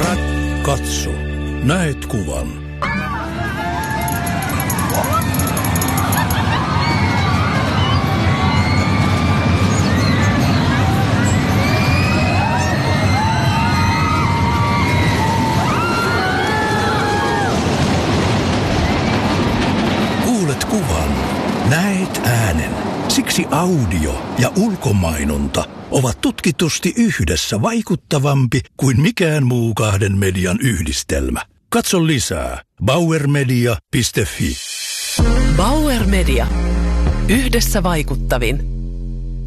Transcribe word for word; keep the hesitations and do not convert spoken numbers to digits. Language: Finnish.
Katso, näet kuvan. Kuulet kuvan, näet äänen. Siksi audio ja ulkomainonta ovat tutkitusti yhdessä vaikuttavampi kuin mikään muu kahden median yhdistelmä. Katso lisää bauer media piste fi. Bauer Media. Yhdessä vaikuttavin.